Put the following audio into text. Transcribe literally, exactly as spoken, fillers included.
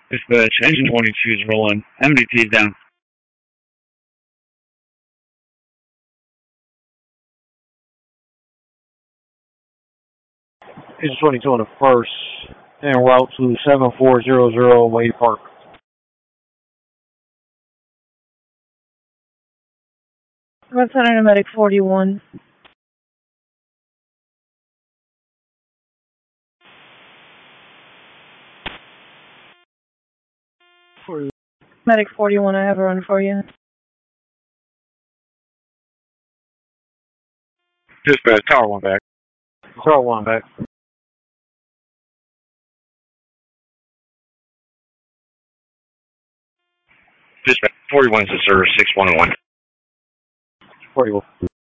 Dispatch, engine twenty-two is rolling. M D T is down. Engine twenty-two on the first, en route to seven four zero zero Wade Park. Lieutenant Medic forty-one. Medic forty-one, I have a run for you. Dispatch, Tower one back. Tower one back. Dispatch, forty-one is the service, six one one. forty-one.